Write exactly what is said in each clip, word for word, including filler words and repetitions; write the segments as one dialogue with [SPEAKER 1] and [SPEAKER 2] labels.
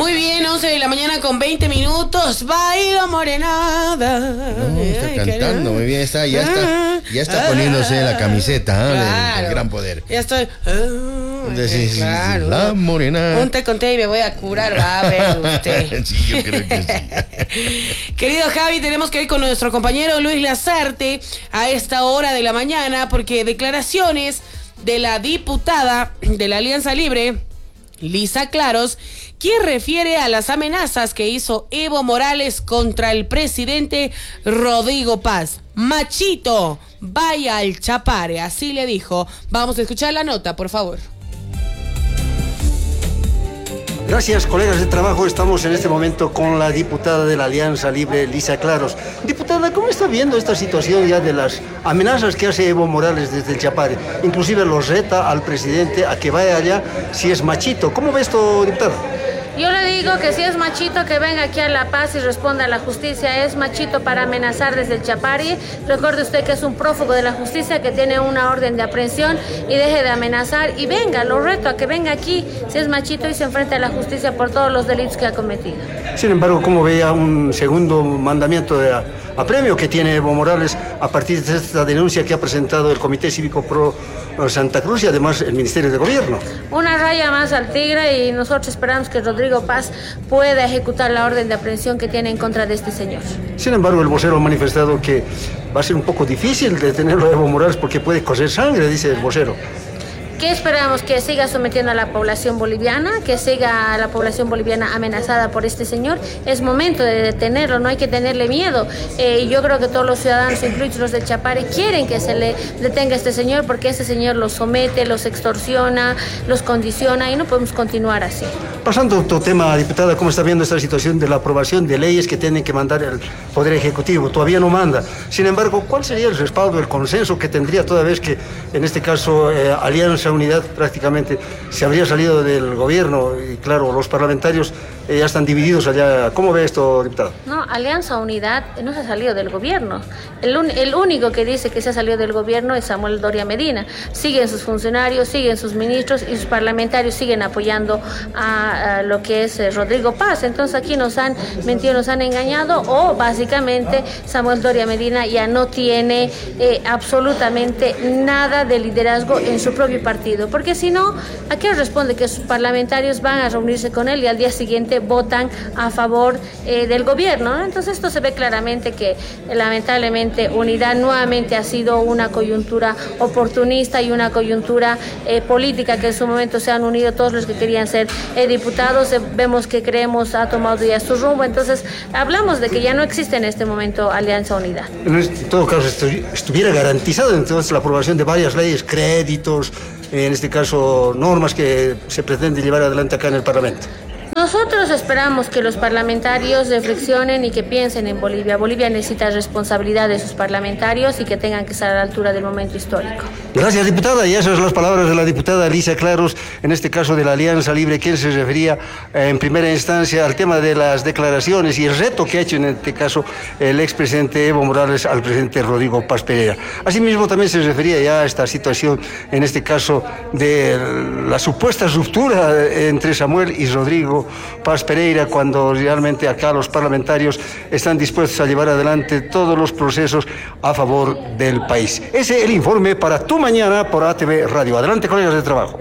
[SPEAKER 1] Muy bien, once de la mañana con veinte minutos. Bailo morenada.
[SPEAKER 2] No, está Ay, cantando, muy bien, está, ya está, ya está poniéndose la camiseta ¿eh?
[SPEAKER 1] Claro.
[SPEAKER 2] del, del Gran Poder.
[SPEAKER 1] Ya estoy.
[SPEAKER 2] Entonces,
[SPEAKER 1] claro.
[SPEAKER 2] La morena.
[SPEAKER 1] Un té con té y me voy a curar, va a ver usted.
[SPEAKER 2] Sí, yo creo que sí.
[SPEAKER 1] Querido Javi, tenemos que ir con nuestro compañero Luis Lazarte a esta hora de la mañana porque declaraciones de la diputada de la Alianza Libre, Lisa Claros, quien refiere a las amenazas que hizo Evo Morales contra el presidente Rodrigo Paz. Machito, vaya al chapare, así le dijo. Vamos a escuchar la nota, por favor.
[SPEAKER 3] Gracias, colegas de trabajo. Estamos en este momento con la diputada de la Alianza Libre, Lisa Claros. Diputada, ¿cómo está viendo esta situación ya de las amenazas que hace Evo Morales desde el Chapare? Inclusive los reta al presidente a que vaya allá si es machito. ¿Cómo ve esto, diputada?
[SPEAKER 4] Yo le digo que si es machito, que venga aquí a La Paz y responda a la justicia. Es machito para amenazar desde el Chapare. Recuerde usted que es un prófugo de la justicia, que tiene una orden de aprehensión, y deje de amenazar y venga, lo reto a que venga aquí si es machito y se enfrente a la justicia por todos los delitos que ha cometido.
[SPEAKER 3] Sin embargo, ¿cómo veía un segundo mandamiento de apremio que tiene Evo Morales a partir de esta denuncia que ha presentado el Comité Cívico Pro Santa Cruz y además el Ministerio de Gobierno?
[SPEAKER 4] Una raya más al tigre, y nosotros esperamos que Rodrigo Paz pueda ejecutar la orden de aprehensión que tiene en contra de este señor.
[SPEAKER 3] Sin embargo, el vocero ha manifestado que va a ser un poco difícil detenerlo a Evo Morales porque puede correr sangre, dice el vocero.
[SPEAKER 4] ¿Qué esperamos? Que siga sometiendo a la población boliviana, que siga a la población boliviana amenazada por este señor. Es momento de detenerlo, no hay que tenerle miedo. Eh, yo creo que todos los ciudadanos, incluidos los del Chapare, quieren que se le detenga a este señor porque este señor los somete, los extorsiona, los condiciona y no podemos continuar así.
[SPEAKER 3] Pasando a otro tema, diputada, ¿cómo está viendo esta situación de la aprobación de leyes que tienen que mandar el Poder Ejecutivo? Todavía no manda. Sin embargo, ¿cuál sería el respaldo, el consenso que tendría toda vez que, en este caso, eh, Alianza Unidad prácticamente se habría salido del gobierno y claro, los parlamentarios eh, ya están divididos allá? ¿Cómo ve esto, diputada?
[SPEAKER 4] No, Alianza Unidad no se ha salido del gobierno. El, un, el único que dice que se ha salido del gobierno es Samuel Doria Medina. Siguen sus funcionarios, siguen sus ministros y sus parlamentarios siguen apoyando a, a lo que es eh, Rodrigo Paz. Entonces aquí nos han mentido, nos han engañado, o básicamente Samuel Doria Medina ya no tiene eh, absolutamente nada de liderazgo en su propio partido. Porque si no, ¿a qué responde que sus parlamentarios van a reunirse con él y al día siguiente votan a favor eh, del gobierno, ¿no? Entonces esto se ve claramente que eh, lamentablemente Unidad nuevamente ha sido una coyuntura oportunista y una coyuntura eh, política, que en su momento se han unido todos los que querían ser eh, diputados. Eh, vemos que Creemos ha tomado ya su rumbo. Entonces hablamos de que ya no existe en este momento Alianza Unidad.
[SPEAKER 3] En todo caso, estuviera garantizado entonces la aprobación de varias leyes, créditos, en este caso normas que se pretende llevar adelante acá en el Parlamento.
[SPEAKER 4] Nosotros esperamos que los parlamentarios reflexionen y que piensen en Bolivia. Bolivia necesita responsabilidad de sus parlamentarios y que tengan que estar a la altura del momento histórico.
[SPEAKER 3] Gracias, diputada. Y esas son las palabras de la diputada Lisa Claros, en este caso de la Alianza Libre, quien se refería eh, en primera instancia al tema de las declaraciones y el reto que ha hecho en este caso el expresidente Evo Morales al presidente Rodrigo Paz Pereira. Asimismo también se refería ya a esta situación, en este caso de la supuesta ruptura entre Samuel y Rodrigo Paz Pereira, cuando realmente acá los parlamentarios están dispuestos a llevar adelante todos los procesos a favor del país. Ese es el informe para Tu Mañana por A T V Radio. Adelante, colegas de trabajo.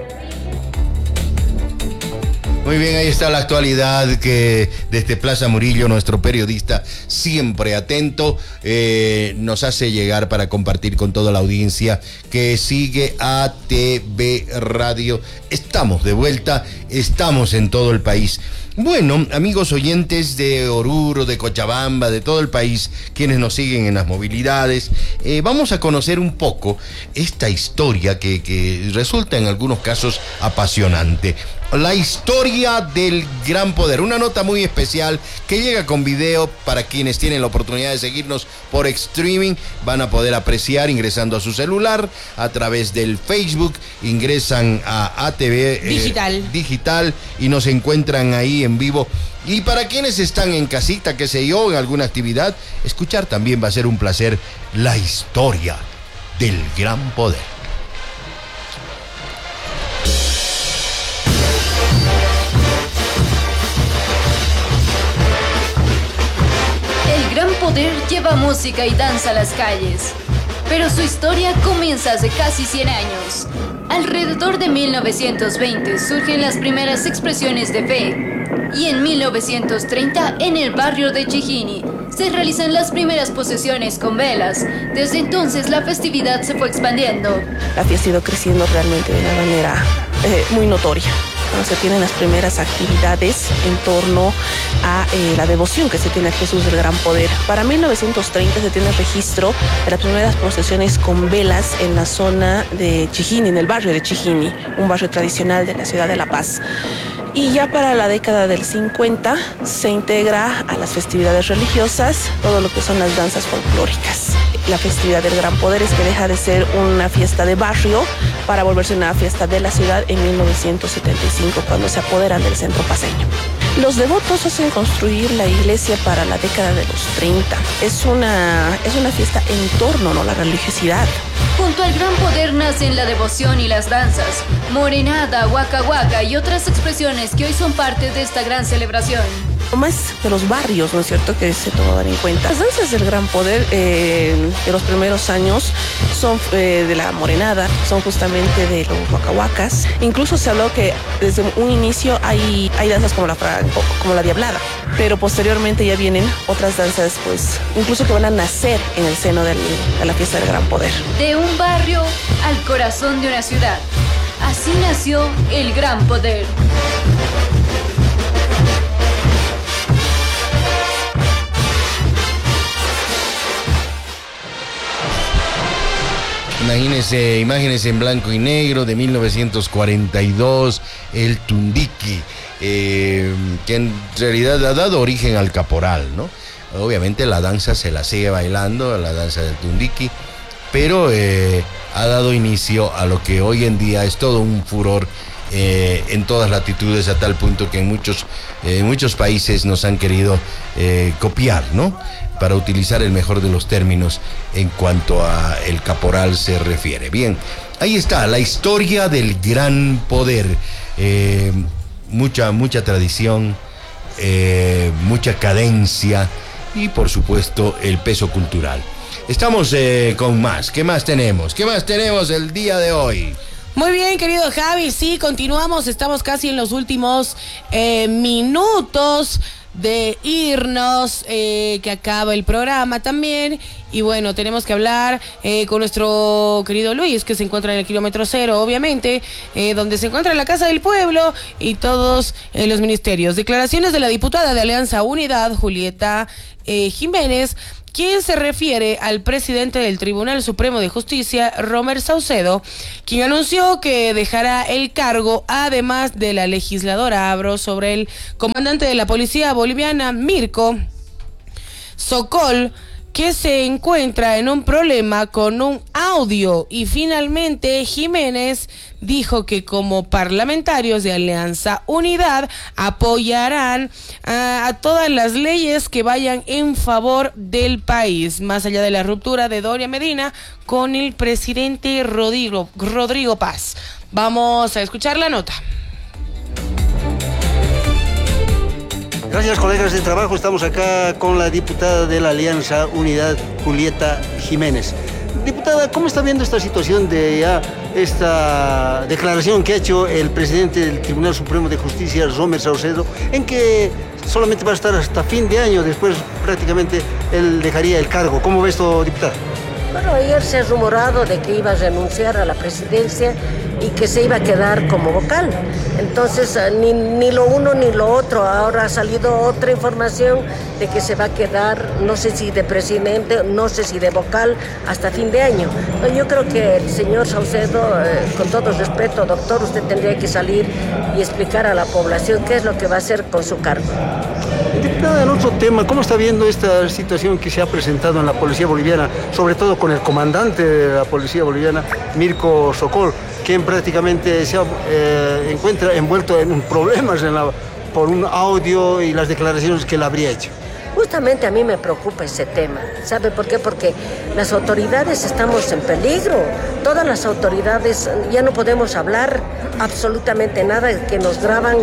[SPEAKER 2] Muy bien, ahí está la actualidad que desde Plaza Murillo, nuestro periodista siempre atento, eh, nos hace llegar para compartir con toda la audiencia que sigue A T V Radio. Estamos de vuelta, estamos en todo el país. Bueno, amigos oyentes de Oruro, de Cochabamba, de todo el país, quienes nos siguen en las movilidades, eh, vamos a conocer un poco esta historia que, que resulta en algunos casos apasionante. La historia del Gran Poder, una nota muy especial que llega con video para quienes tienen la oportunidad de seguirnos por streaming. Van a poder apreciar ingresando a su celular a través del Facebook, ingresan a A T V eh,
[SPEAKER 1] Digital.
[SPEAKER 2] Digital y nos encuentran ahí en vivo. Y para quienes están en casita, qué sé yo, en alguna actividad, escuchar también va a ser un placer la historia del Gran Poder.
[SPEAKER 5] poder lleva música y danza a las calles. Pero su historia comienza hace casi cien años. Alrededor de mil novecientos veinte surgen las primeras expresiones de fe. Y en mil novecientos treinta, en el barrio de Chijini, se realizan las primeras procesiones con velas. Desde entonces la festividad se fue expandiendo.
[SPEAKER 6] La fiesta ha ido creciendo realmente de una manera eh, muy notoria. Cuando se tienen las primeras actividades en torno a eh, la devoción que se tiene a Jesús del Gran Poder. Para mil novecientos treinta se tiene registro de las primeras procesiones con velas en la zona de Chijini, en el barrio de Chijini, un barrio tradicional de la ciudad de La Paz. Y ya para la década del cincuenta se integra a las festividades religiosas todo lo que son las danzas folclóricas. La festividad del Gran Poder es que deja de ser una fiesta de barrio para volverse una fiesta de la ciudad en mil novecientos setenta y cinco, cuando se apoderan del centro paceño. Los devotos hacen construir la iglesia para la década de los treinta. Es una, es una fiesta en torno, ¿no?, a la religiosidad.
[SPEAKER 5] Junto al Gran Poder nacen la devoción y las danzas, morenada, huaca huaca y otras expresiones que hoy son parte de esta gran celebración.
[SPEAKER 6] Más de los barrios, ¿no es cierto?, que se toman en cuenta. Las danzas del Gran Poder eh, de los primeros años son eh, de la morenada, son justamente de los huacahuacas. Incluso se habló que desde un inicio hay, hay danzas como la, como la diablada, pero posteriormente ya vienen otras danzas, pues, incluso que van a nacer en el seno del, de la fiesta del Gran Poder.
[SPEAKER 5] De un barrio al corazón de una ciudad. Así nació el Gran Poder.
[SPEAKER 2] Imagínense, imágenes en blanco y negro de mil novecientos cuarenta y dos, el Tundiqui, eh, que en realidad ha dado origen al caporal, ¿no? Obviamente la danza se la sigue bailando, la danza del Tundiqui, pero eh, ha dado inicio a lo que hoy en día es todo un furor eh, en todas latitudes, a tal punto que en muchos, eh, en muchos países nos han querido eh, copiar, ¿no?, para utilizar el mejor de los términos en cuanto a el caporal se refiere. Bien, ahí está la historia del Gran Poder. Eh, mucha, mucha tradición, eh, mucha cadencia y, por supuesto, el peso cultural. Estamos eh, con más. ¿Qué más tenemos? ¿Qué más tenemos el día de hoy?
[SPEAKER 1] Muy bien, querido Javi, sí, continuamos, estamos casi en los últimos eh, minutos de irnos, eh, que acaba el programa también. Y bueno, tenemos que hablar eh, con nuestro querido Luis, que se encuentra en el kilómetro cero, obviamente, eh, donde se encuentra la Casa del Pueblo y todos eh, los ministerios. Declaraciones de la diputada de Alianza Unidad, Julieta eh, Jiménez, quien se refiere al presidente del Tribunal Supremo de Justicia, Romer Saucedo, quien anunció que dejará el cargo, además de la legisladora. Abro sobre el comandante de la policía boliviana, Mirko Sokol, que se encuentra en un problema con un audio. Y finalmente Jiménez dijo que como parlamentarios de Alianza Unidad apoyarán a, a todas las leyes que vayan en favor del país, más allá de la ruptura de Doria Medina con el presidente Rodrigo, Rodrigo Paz. Vamos a escuchar la nota.
[SPEAKER 3] Gracias, colegas de trabajo. Estamos acá con la diputada de la Alianza Unidad, Julieta Jiménez. Diputada, ¿cómo está viendo esta situación de ya esta declaración que ha hecho el presidente del Tribunal Supremo de Justicia, Romer Saucedo, en que solamente va a estar hasta fin de año, después prácticamente él dejaría el cargo? ¿Cómo ve esto, diputada?
[SPEAKER 7] Bueno, ayer se ha rumorado de que iba a renunciar a la presidencia y que se iba a quedar como vocal. Entonces, ni, ni lo uno ni lo otro. Ahora ha salido otra información de que se va a quedar, no sé si de presidente, no sé si de vocal, hasta fin de año. Yo creo que el señor Saucedo, eh, con todo respeto, doctor, usted tendría que salir y explicar a la población qué es lo que va a hacer con su cargo.
[SPEAKER 3] Diputada, en otro tema, ¿cómo está viendo esta situación que se ha presentado en la policía boliviana, sobre todo con el comandante de la policía boliviana, Mirko Sokol, quien prácticamente se eh, encuentra envuelto en problemas en la, por un audio y las declaraciones que él habría hecho?
[SPEAKER 7] Justamente a mí me preocupa ese tema. ¿Sabe por qué? Porque las autoridades estamos en peligro. Todas las autoridades, ya no podemos hablar absolutamente nada, que nos graban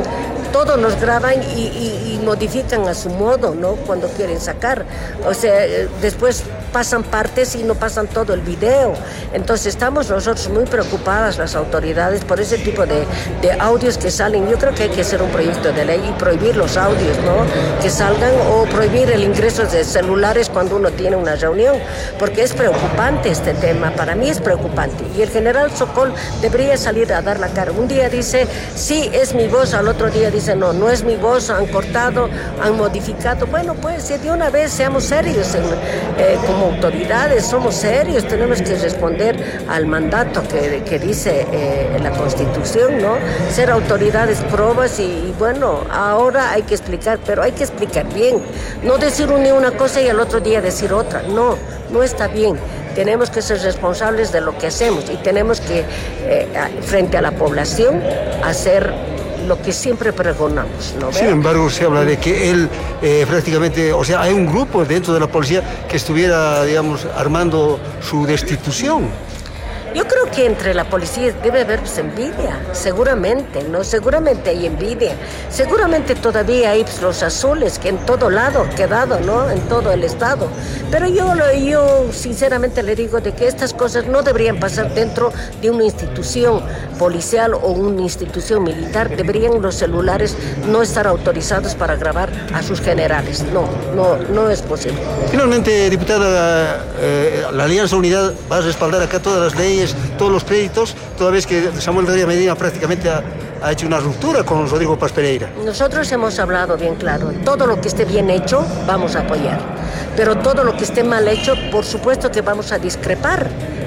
[SPEAKER 7] todos nos graban y, y, y modifican a su modo, ¿no? Cuando quieren sacar. O sea, después pasan partes y no pasan todo el video. Entonces estamos nosotros muy preocupadas, las autoridades, por ese tipo de, de audios que salen. Yo creo que hay que hacer un proyecto de ley y prohibir los audios, ¿no? Que salgan, o prohibir el ingreso de celulares cuando uno tiene una reunión, porque es preocupante este tema, para mí es preocupante. Y el general Sokol debería salir a dar la cara. Un día dice, sí, es mi voz, al otro día dice, no, no es mi voz, han cortado, han modificado. Bueno, pues de una vez seamos serios en, eh, como autoridades, somos serios, tenemos que responder al mandato que, que dice eh, la Constitución, ¿no? Ser autoridades probas y, y bueno, ahora hay que explicar, pero hay que explicar bien, no decir ni una cosa y al otro día decir otra, no, no está bien. Tenemos que ser responsables de lo que hacemos y tenemos que, eh, frente a la población, hacer lo que siempre pregonamos, ¿no?
[SPEAKER 3] Sin embargo, se habla de que él eh, prácticamente, o sea, hay un grupo dentro de la policía que estuviera, digamos, armando su destitución.
[SPEAKER 7] Yo creo que entre la policía debe haber pues, envidia, seguramente, ¿no? Seguramente hay envidia. Seguramente todavía hay pues, los azules que en todo lado han quedado, ¿no? En todo el estado. Pero yo, yo sinceramente le digo de que estas cosas no deberían pasar dentro de una institución policial o una institución militar. Deberían los celulares no estar autorizados para grabar a sus generales. No, no, no es posible.
[SPEAKER 3] Finalmente, diputada, eh, la Alianza Unidad va a respaldar acá todas las leyes, todos los créditos, toda vez que Samuel Doria Medina prácticamente ha, ha hecho una ruptura con Rodrigo Paz Pereira.
[SPEAKER 7] Nosotros hemos hablado bien claro, todo lo que esté bien hecho vamos a apoyar, pero todo lo que esté mal hecho, por supuesto que vamos a discrepar,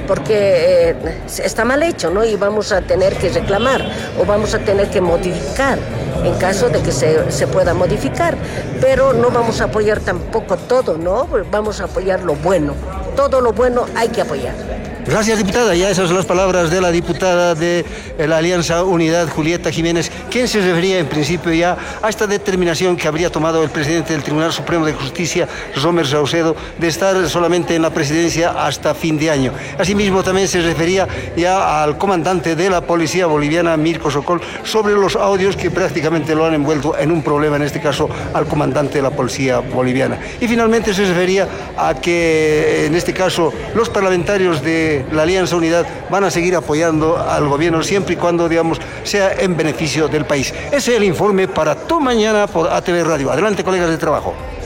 [SPEAKER 7] porque eh, está mal hecho, ¿no? Y vamos a tener que reclamar o vamos a tener que modificar en caso de que se, se pueda modificar, pero no vamos a apoyar tampoco todo, ¿no? Vamos a apoyar lo bueno, todo lo bueno hay que apoyar.
[SPEAKER 3] Gracias, diputada. Ya esas son las palabras de la diputada de la Alianza Unidad, Julieta Jiménez, quien se refería en principio ya a esta determinación que habría tomado el presidente del Tribunal Supremo de Justicia, Romer Saucedo, de estar solamente en la presidencia hasta fin de año. Asimismo, también se refería ya al comandante de la policía boliviana, Mirko Sokol, sobre los audios que prácticamente lo han envuelto en un problema, en este caso al comandante de la policía boliviana. Y finalmente se refería a que, en este caso, los parlamentarios de la Alianza Unidad van a seguir apoyando al gobierno siempre y cuando, digamos, sea en beneficio del país. Ese es el informe para Tu Mañana por A T V Radio. Adelante, colegas de trabajo.